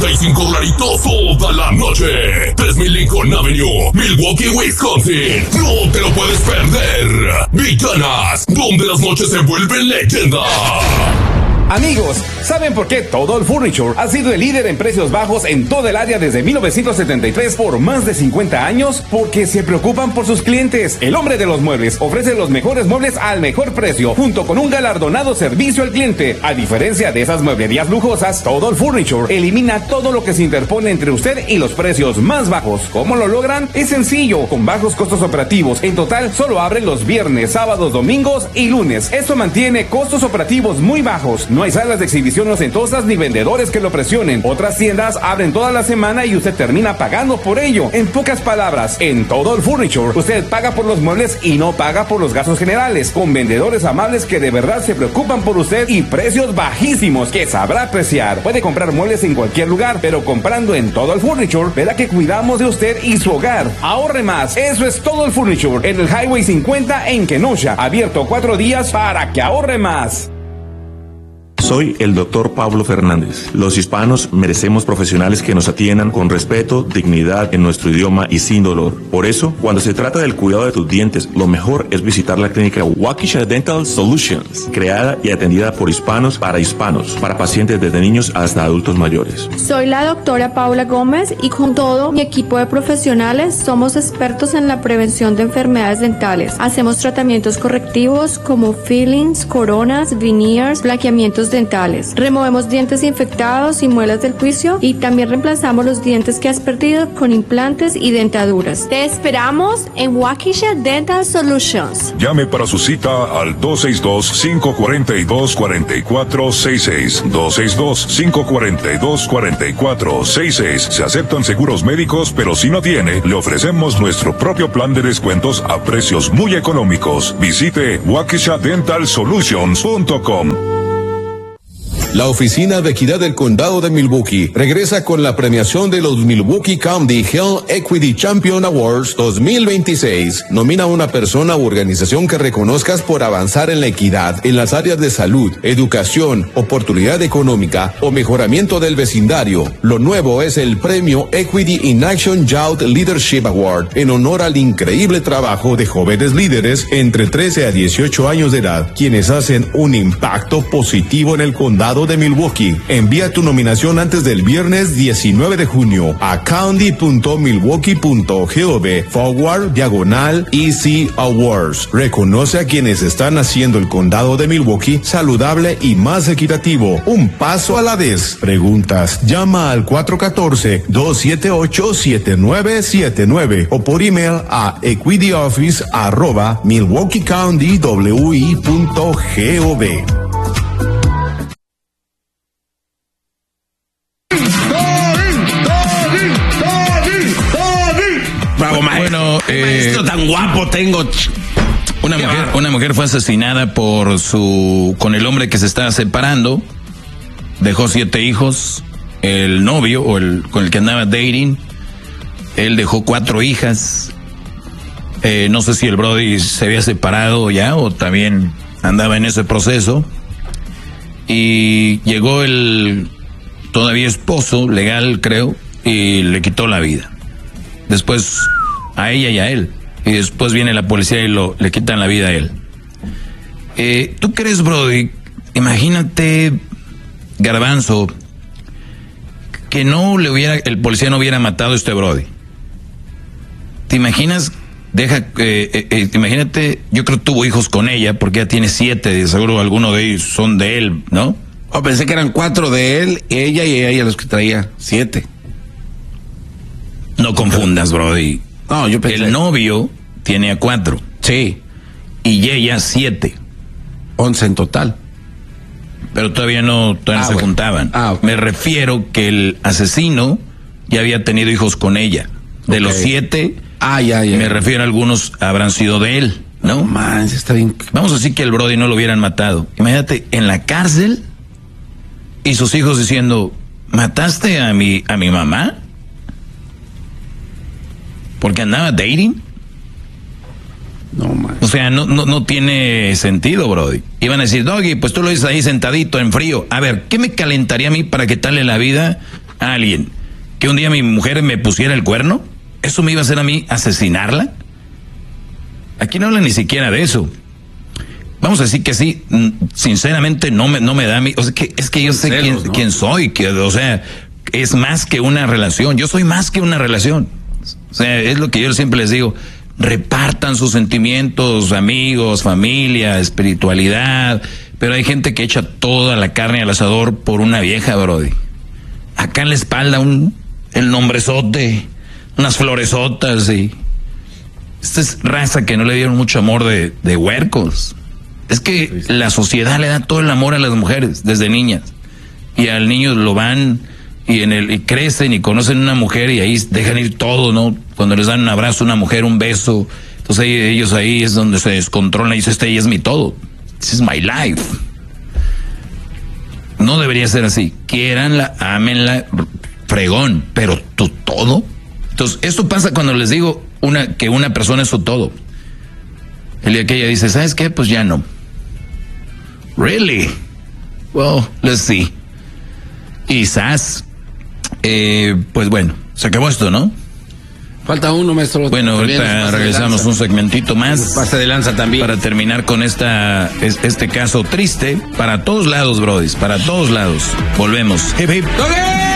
$5 toda la noche. 3000 Lincoln Avenue, Milwaukee, Wisconsin. No te lo puedes perder. Ventanas, donde las noches se vuelven leyenda. Amigos, ¿saben por qué Total Furniture ha sido el líder en precios bajos en toda el área desde 1973 por más de 50 años? Porque se preocupan por sus clientes. El hombre de los muebles ofrece los mejores muebles al mejor precio, junto con un galardonado servicio al cliente. A diferencia de esas mueblerías lujosas, Total Furniture elimina todo lo que se interpone entre usted y los precios más bajos. ¿Cómo lo logran? Es sencillo, con bajos costos operativos. En total, solo abren los viernes, sábados, domingos y lunes. Esto mantiene costos operativos muy bajos. No hay salas de exhibición ostentosas ni vendedores que lo presionen. Otras tiendas abren toda la semana y usted termina pagando por ello. En pocas palabras, en Total Furniture, usted paga por los muebles y no paga por los gastos generales. Con vendedores amables que de verdad se preocupan por usted y precios bajísimos que sabrá apreciar. Puede comprar muebles en cualquier lugar, pero comprando en Total Furniture, verá que cuidamos de usted y su hogar. Ahorre más. Eso es Total Furniture en el Highway 50 en Kenosha. Abierto 4 días para que ahorre más. Soy el Dr. Pablo Fernández. Los hispanos merecemos profesionales que nos atiendan con respeto, dignidad en nuestro idioma y sin dolor. Por eso, cuando se trata del cuidado de tus dientes, lo mejor es visitar la clínica Waukesha Dental Solutions, creada y atendida por hispanos, para pacientes desde niños hasta adultos mayores. Soy la doctora Paula Gómez y con todo mi equipo de profesionales somos expertos en la prevención de enfermedades dentales. Hacemos tratamientos correctivos como fillings, coronas, veneers, blanqueamientos dentales. Removemos dientes infectados y muelas del juicio y también reemplazamos los dientes que has perdido con implantes y dentaduras. Te esperamos en Waukesha Dental Solutions. Llame para su cita al 262-542-4466. 262-542-4466. Se aceptan seguros médicos, pero si no tiene, le ofrecemos nuestro propio plan de descuentos a precios muy económicos. Visite waukeshadentalsolutions.com. La Oficina de Equidad del Condado de Milwaukee regresa con la premiación de los Milwaukee County Health Equity Champion Awards 2026. Nomina a una persona u organización que reconozcas por avanzar en la equidad en las áreas de salud, educación, oportunidad económica o mejoramiento del vecindario. Lo nuevo es el premio Equity in Action Youth Leadership Award en honor al increíble trabajo de jóvenes líderes entre 13 a 18 años de edad, quienes hacen un impacto positivo en el condado de Milwaukee. Envía tu nominación antes del viernes 19 de junio a county.milwaukee.gov/EC Awards. Reconoce a quienes están haciendo el condado de Milwaukee saludable y más equitativo. Un paso a la vez. Preguntas, llama al 414-278-7979 o por email a equityoffice@milwaukeecountywe.gov. Bueno, maestro tan guapo tengo. Una mujer fue asesinada con el hombre que se estaba separando. Dejó 7 hijos. El novio con el que andaba dating, él dejó 4 hijas. No sé si el brody se había separado ya o también andaba en ese proceso. Y llegó el todavía esposo legal, creo, y le quitó la vida. Después a ella y a él. Y después viene la policía y le quitan la vida a él. ¿Tú crees, brody? Imagínate, Garbanzo, que el policía no hubiera matado a este brody. ¿Te imaginas? Imagínate, yo creo que tuvo hijos con ella, porque ya tiene 7, de seguro algunos de ellos son de él, ¿no? Oh, pensé que eran 4 de él, ella y ella los que traía 7. No confundas, brody. No, yo pensé. El novio tiene a 4. Sí. Y ella 7. 11 en total. Pero todavía no se juntaban. Okay. Me refiero que el asesino ya había tenido hijos con ella. De los 7, me refiero a algunos habrán sido de él, ¿no? No man, está bien. Vamos a decir que el brody no lo hubieran matado. Imagínate, en la cárcel y sus hijos diciendo, ¿mataste a mi mamá? ¿Porque andaba dating? No, man. O sea, no tiene sentido, brody. Iban a decir, Doggy, pues tú lo dices ahí sentadito en frío. A ver, ¿qué me calentaría a mí para quitarle la vida a alguien que un día mi mujer me pusiera el cuerno, ¿eso me iba a hacer a mí asesinarla? Aquí no hablan ni siquiera de eso. Vamos a decir que sí, sinceramente no me da a mí, o sea, es que yo sé celos, quién soy, o sea, es más que una relación, yo soy más que una relación. O sea, es lo que yo siempre les digo, repartan sus sentimientos, amigos, familia, espiritualidad, pero hay gente que echa toda la carne al asador por una vieja, brody. Acá en la espalda el nombrezote, unas floresotas y... Esta es raza que no le dieron mucho amor de huercos. Es que la sociedad le da todo el amor a las mujeres desde niñas. Y al niño lo van y crecen y conocen una mujer y ahí dejan ir todo, ¿no? Cuando les dan un abrazo a una mujer, un beso, entonces ellos ahí es donde se descontrolan y dicen, ella es mi todo. This is my life. No debería ser así. Quiéranla, ámenla, fregón, pero tu todo. Entonces, esto pasa cuando les digo que una persona es su todo. El día que ella dice, ¿sabes qué? Pues ya no. Really? Well, let's see. Quizás, pues bueno, se acabó esto, ¿no? Falta uno, maestro. Bueno, ahorita regresamos un segmentito más. Pase de lanza también. Para terminar con este caso triste. Para todos lados, brodis. Para todos lados. Volvemos. Hip, hip. ¡Toque!